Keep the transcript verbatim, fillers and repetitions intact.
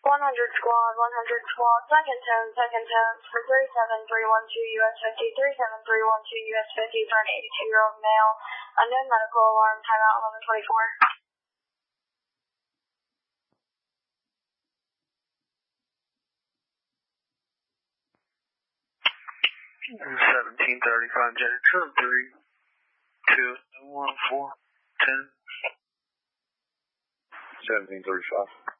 one hundred squad, one hundred squad, second ten, second ten, for thirty-seven three one two U S fifty, thirty-seven three one two U S fifty for an eighty-two-year-old male, unknown medical alarm, timeout eleven twenty-four. seventeen thirty-five, Jackson, three, two, one, four, ten. seventeen thirty-five.